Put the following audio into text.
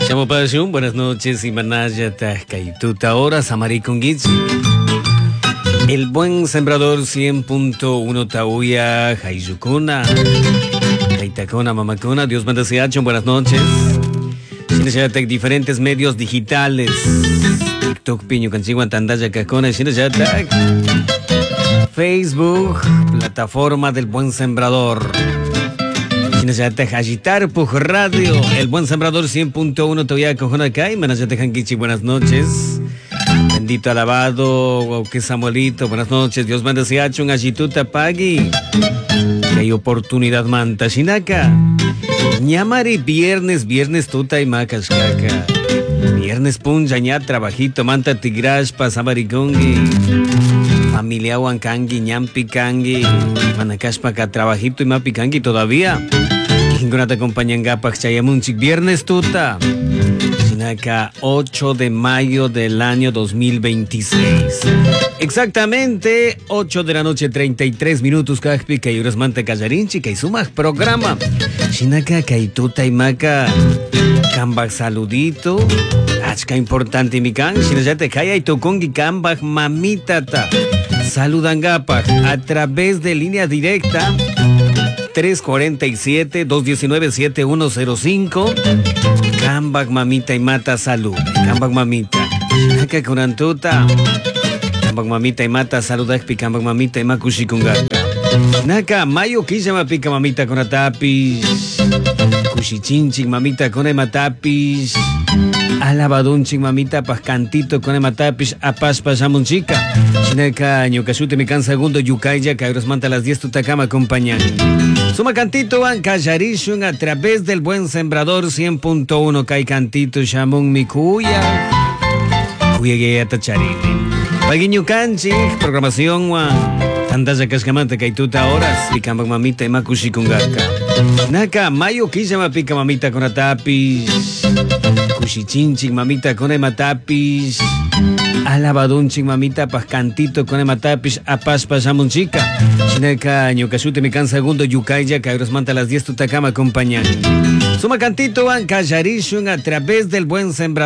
Llamo Pashun, buenas noches, Imanaya Tascaituta, ahora Samaricunguichi. El buen sembrador 100.1 Tauya, Jayucuna, Kaitacona, Mamacona, Dios manda Seachon, buenas noches. Sinayatek, diferentes medios digitales. TikTok, Piño, Canchiguan, Tandaya, Cacona, Sinayatek. Facebook, plataforma del buen sembrador. Sinayatek, Agitar, Puj Radio, el buen sembrador 100.1 Tauya, Cojona, Kai, Manayatek, Hankichi, buenas noches. Bendito alabado, que Samuelito, buenas noches. Dios manda Seacho, un agituta pagui. Que hay oportunidad manta, Shinaka. Ñamari viernes tuta y macas caca. Viernes punja, ña trabajito, manta tigrash, pasamaricongi. Familia huancangi, ñampi cangi. Manacashpa ka trabajito y mapi cangi todavía. Quingona te acompañan gapak chayamunchik, viernes tuta. Acá 8 de mayo del año 2026. Exactamente 8 de la noche 33 minutos. Kajpi Kayuras Manta Callarinchi Kaisumaj programa. Shinaka Kaituta y Maca Kambak saludito. Achka importante mi can. Shinayate Kaya y Tokongi Kambak mamitata. Saludan gapak a través de línea directa 347-219-7105. Kambak mamita y mata salud. Kambak mamita. Naka kurantuta. Kambak mamita y mata salud. Kambak mamita y makushikungata. Naka mayo kishama pika mamita con atapis. Kushichinchik mamita con ematapis. Alabadunchik mamita pas cantito con ematapis. Apas pasamunchica. Naka ñokashute mi can segundo yukaya. Cabros manta las 10 tutacama acompañan. Suma cantito van Callarishun a través del buen sembrador 100.1 Kai cantito Shamun Mikuya Kuyege Atacharine Paguiño Canchi programación wa Tandaya Cascamanta Kaituta horas y Kambak mamita y makushi kungaka Naka mayo kishama pika mamita con atapis Kushichinchik mamita con ematapis Alabadunchik mamita pas cantito con ematapis apas pasamunchica. Chineka ñokashute mi can segundo yukaya cabros manta las 10 tutacama acompañan. Suma cantito van Callarishun a través del buen sembrador.